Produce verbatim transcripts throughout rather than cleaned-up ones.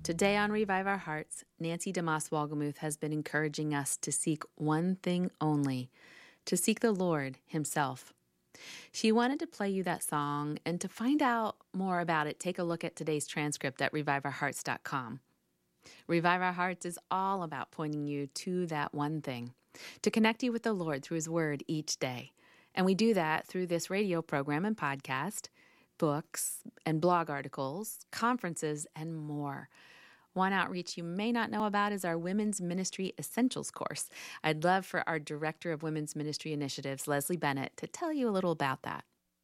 Today on Revive Our Hearts, Nancy DeMoss Wolgemuth has been encouraging us to seek one thing only, to seek the Lord Himself. She wanted to play you that song, and to find out more about it, take a look at today's transcript at revive our hearts dot com. Revive Our Hearts is all about pointing you to that one thing, to connect you with the Lord through His Word each day. And we do that through this radio program and podcast, books and blog articles, conferences, and more. One outreach you may not know about is our Women's Ministry Essentials course. I'd love for our Director of Women's Ministry Initiatives, Leslie Bennett, to tell you a little about that.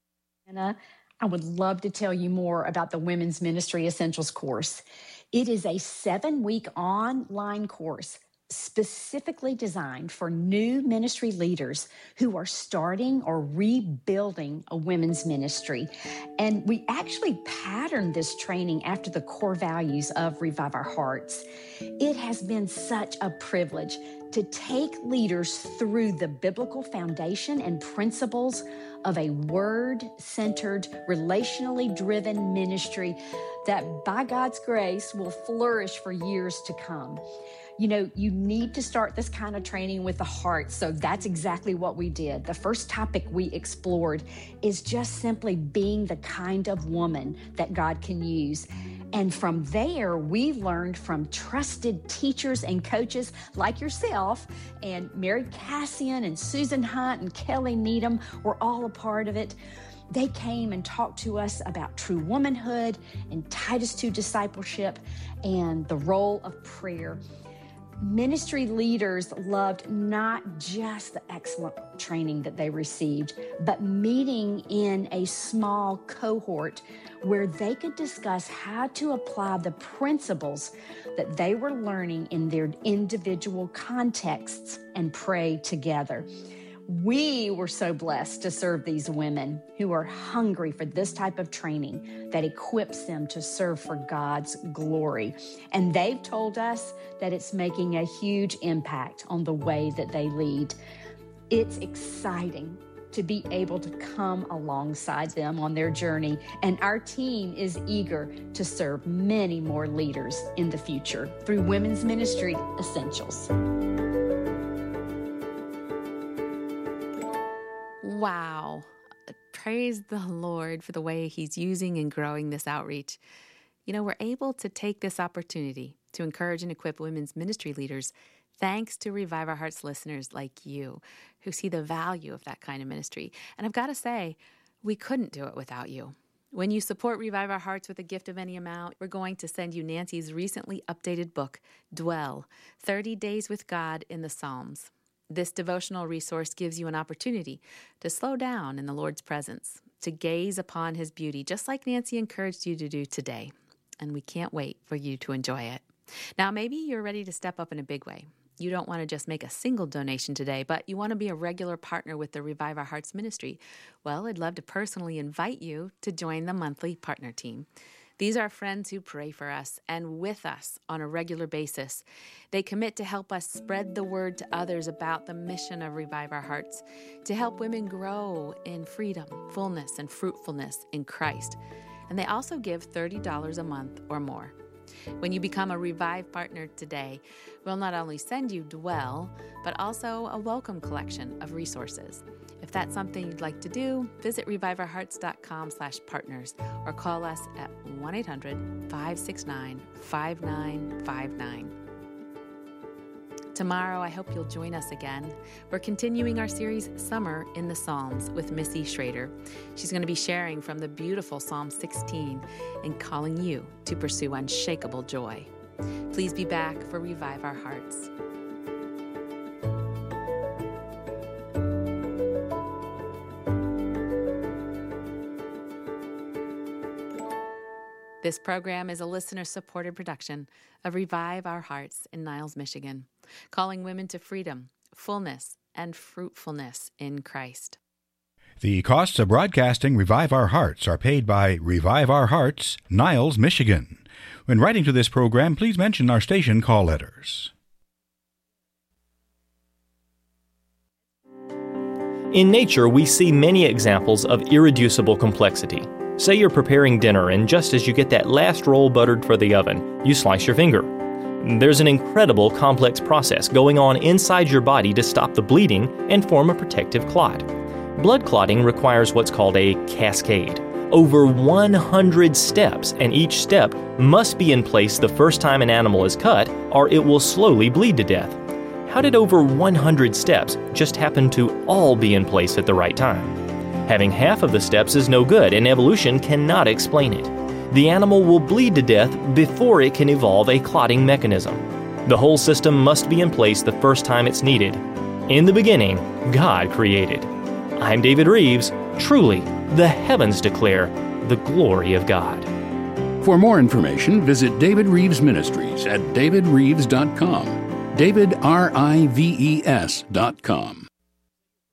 Anna, I would love to tell you more about the Women's Ministry Essentials course. It is a seven-week online course specifically designed for new ministry leaders who are starting or rebuilding a women's ministry. And we actually patterned this training after the core values of Revive Our Hearts. It has been such a privilege to take leaders through the biblical foundation and principles of a word-centered, relationally driven ministry that, by God's grace, will flourish for years to come. You know, you need to start this kind of training with the heart, so that's exactly what we did. The first topic we explored is just simply being the kind of woman that God can use. And from there, we learned from trusted teachers and coaches like yourself, and Mary Cassian and Susan Hunt and Kelly Needham were all a part of it. They came and talked to us about true womanhood and Titus two discipleship and the role of prayer. Ministry leaders loved not just the excellent training that they received, but meeting in a small cohort where they could discuss how to apply the principles that they were learning in their individual contexts and pray together. We were so blessed to serve these women who are hungry for this type of training that equips them to serve for God's glory. And they've told us that it's making a huge impact on the way that they lead. It's exciting to be able to come alongside them on their journey, and our team is eager to serve many more leaders in the future through Women's Ministry Essentials. Wow. Praise the Lord for the way He's using and growing this outreach. You know, we're able to take this opportunity to encourage and equip women's ministry leaders thanks to Revive Our Hearts listeners like you who see the value of that kind of ministry. And I've got to say, we couldn't do it without you. When you support Revive Our Hearts with a gift of any amount, we're going to send you Nancy's recently updated book, Dwell, thirty Days with God in the Psalms. This devotional resource gives you an opportunity to slow down in the Lord's presence, to gaze upon His beauty, just like Nancy encouraged you to do today. And we can't wait for you to enjoy it. Now, maybe you're ready to step up in a big way. You don't want to just make a single donation today, but you want to be a regular partner with the Revive Our Hearts ministry. Well, I'd love to personally invite you to join the monthly partner team. These are friends who pray for us and with us on a regular basis. They commit to help us spread the word to others about the mission of Revive Our Hearts, to help women grow in freedom, fullness, and fruitfulness in Christ. And they also give thirty dollars a month or more. When you become a Revive partner today, we'll not only send you Dwell, but also a welcome collection of resources. If that's something you'd like to do, visit revive our hearts dot com slash partners or call us at one eight hundred, five six nine, five nine five nine. Tomorrow, I hope you'll join us again. We're continuing our series, Summer in the Psalms, with Missy Schrader. She's going to be sharing from the beautiful Psalm sixteen and calling you to pursue unshakable joy. Please be back for Revive Our Hearts. This program is a listener-supported production of Revive Our Hearts in Niles, Michigan, calling women to freedom, fullness, and fruitfulness in Christ. The costs of broadcasting Revive Our Hearts are paid by Revive Our Hearts, Niles, Michigan. When writing to this program, please mention our station call letters. In nature, we see many examples of irreducible complexity. Say you're preparing dinner, and just as you get that last roll buttered for the oven, you slice your finger. There's an incredible complex process going on inside your body to stop the bleeding and form a protective clot. Blood clotting requires what's called a cascade. Over one hundred steps, and each step must be in place the first time an animal is cut, or it will slowly bleed to death. How did over one hundred steps just happen to all be in place at the right time? Having half of the steps is no good, and evolution cannot explain it. The animal will bleed to death before it can evolve a clotting mechanism. The whole system must be in place the first time it's needed. In the beginning, God created. I'm David Reeves. Truly, the heavens declare the glory of God. For more information, visit David Reeves Ministries at david reeves dot com. David, R I V E S dot com.